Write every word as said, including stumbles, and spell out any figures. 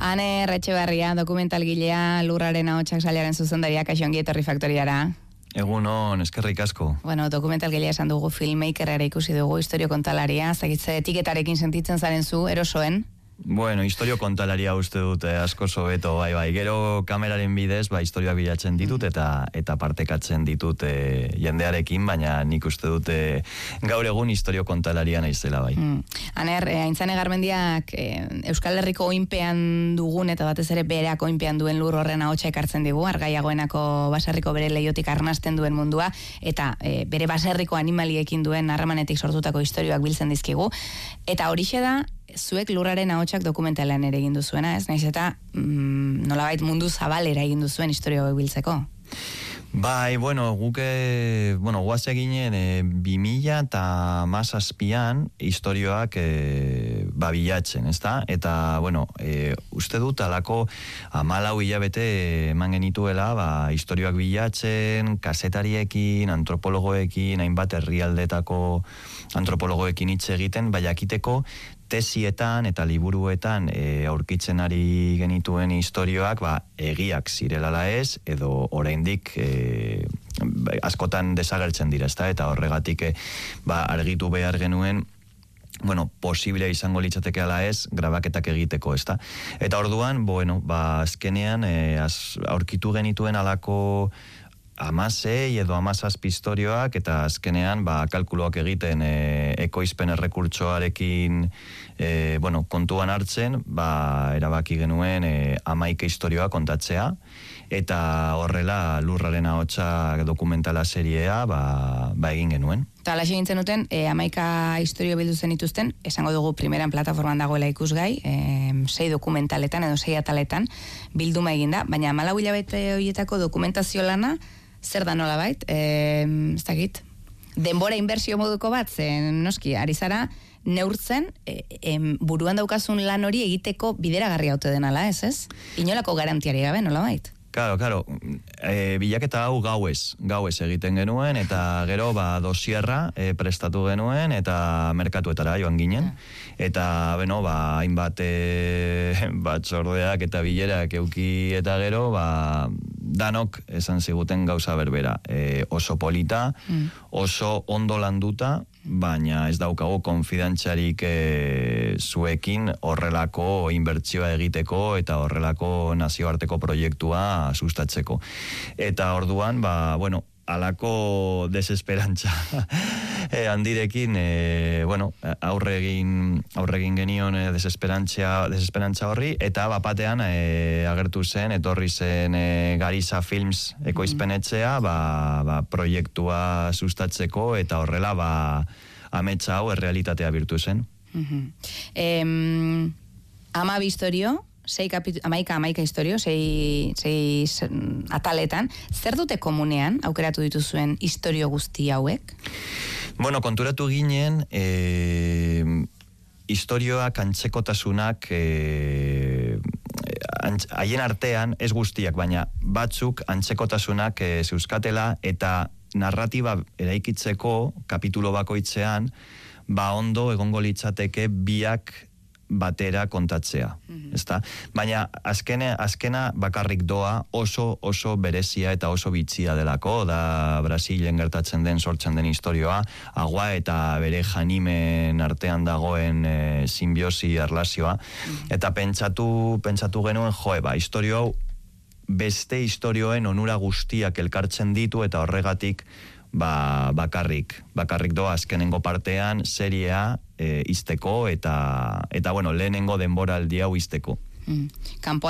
Ane Etxeberria, dokumentalgilea, Lurraren ahotsak sailaren zuzendaria, kaixo ongi etorri faktoriara. Egun on, eskerrik asko. Bueno, dokumentalgilea esan dugu, filmmaker ere ikusi dugu, historio kontalaria, zakitze etiketarekin sentitzen zaren zu, erosoen? Bueno, historio kontalaria uste dut eh, asko sobeto, bai, bai. Gero kameraren bidez, ba, historia bilatzen ditut eta eta partekatzen ditut eh, jendearekin, baina nik uste dut eh, gaur egun historio kontalaria naizela, bai. Mm. Aner, eh, Aintzane Garmendiak eh, Euskal Herriko oinpean dugun eta batez ere bereak oinpean duen Lur horren ahotsa ekartzen digu, Argaiagoenako baserriko bere leiotik arnasten duen mundua, eta eh, bere baserriko animaliekin duen harremanetik sortutako istorioak biltzen dizkigu. Eta horixe da, zuek Lurraren ahotsak dokumentalean ere egin duzuena, ez? Naiz eta mm, nolabait mundu zabalera egin duzuen istorio biltzeko. Bai, bueno, guke, bueno, guaz eginen e, bi mila eta hamazazpian istorioak e, babilatzen, ezta? Eta, bueno, e, uste dut alako hamalau hilabete eman genituela, ba, istorioak bilatzen, kasetariekin, antropologoekin, hainbat herrialdetako antropologoekin hitz egiten, bai jakiteko tesietan eta liburuetan e, aurkitzen ari genituen istorioak ba, egiak zirelala ez, edo oraindik e, askotan desagertzen dira, ezta? Eta horregatik e, ba, argitu behar genuen, bueno, posible izango litzatekeala ez, grabaketak egiteko, ezta? Eta orduan, bueno, ba, azkenean e, az, aurkitu genituen alako hamasei edo hamazazpi istorioak, eta azkenean ba, kalkuloak egiten e, ekoizpen errekurtsoarekin e, bueno, kontuan hartzen, ba, erabaki genuen e, hamaika istorioa kontatzea, eta horrela Lurraren ahotsa dokumentala seriea ba, ba egin genuen. Eta alaxe gintzen duten, e, hamaika istorio bildu zen ituzten, esango dugu primeran plataforman dagoela ikusgai, e, sei dokumentaletan edo sei ataletan bilduma eginda, baina hamalau hilabete horietako dokumentazio lana zer da nolabait, eh, ez dakit, denbora inbertsio moduko bat, zen noski, ari zara neurtzen, e, em, buruan daukazun lan hori egiteko bideragarria haute denala, ez ez? Inolako garantiari gabe, nolabait? Claro, claro, e, bilaketa hau gauez, gauez egiten genuen, eta gero ba, dosierra e, prestatu genuen, eta merkatuetara joan ginen, eta beno, ba, hainbat e, batzordeak eta bilerak euki eta gero, ba, danok esan ziguten gauza berbera, e, oso polita, mm. oso ondo landuta, baina ez daukago konfidantzarik e, zuekin horrelako inbertsioa egiteko eta horrelako nazioarteko proiektua sustatzeko. Eta orduan, ba, bueno, alako desesperantza e, handirekin, e, bueno, aurregin, aurregin genion e, desesperantza, desesperantza horri, eta bapatean e, agertu zen, etorri zen e, Gariza Films ekoizpenetzea, ba, ba, proiektua sustatzeko, eta horrela, ba, ametsa hau errealitatea birtu zen. Uh-huh. em, ama bistorio, sei kapitu, amaika, amaika historio, sei, sei ataletan, zer dute komunean aukeratu dituzuen istorio guzti hauek? Bueno, konturatu ginen, e, istorioak antzekotasunak e, haien artean, ez guztiak, baina batzuk antzekotasunak e, zeuzkatela, eta narratiba eraikitzeko kapitulo bakoitzean, ba ondo egongo litzateke biak batera kontatzea, mm-hmm. ezta? Baina azkene, azkena bakarrik doa oso oso berezia eta oso bitxia delako, da Brasilen gertatzen den sortzen den istorioa, agua eta bere janimen artean dagoen e, simbiosi erlazioa, mm-hmm. eta pentsatu, pentsatu genuen, joe, ba, istorio hau beste istorioen onura guztiak elkartzen ditu, eta horregatik ba, bakarrik, bakarrik doa azkenengo partean seriea e, izteko, eta, eta bueno, lehenengo denboraldi hau izteko. Mm. Kanpo